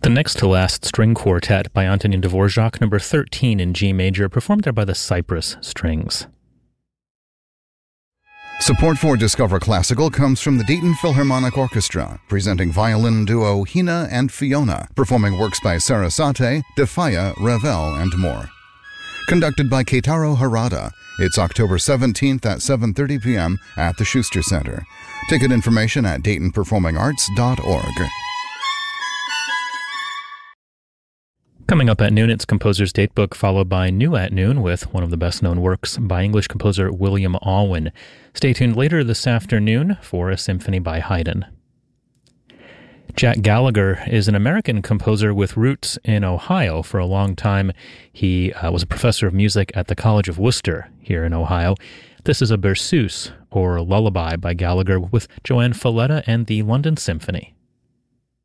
The next to last string quartet by Antonin Dvorak, number 13 in G major, performed there by the Cypress Strings. Support for Discover Classical comes from the Dayton Philharmonic Orchestra, presenting violin duo Hina and Fiona, performing works by Sarasate, Defaya, Ravel, and more. Conducted by Keitaro Harada. It's October 17th at 7:30 p.m. at the Schuster Center. Ticket information at DaytonPerformingArts.org. Coming up at noon, it's Composer's Datebook, followed by New at Noon with one of the best-known works by English composer William Alwyn. Stay tuned later this afternoon for a symphony by Haydn. Jack Gallagher is an American composer with roots in Ohio. For a long time, he was a professor of music at the College of Worcester here in Ohio. This is a berceuse, or lullaby, by Gallagher with Joanne Falletta and the London Symphony.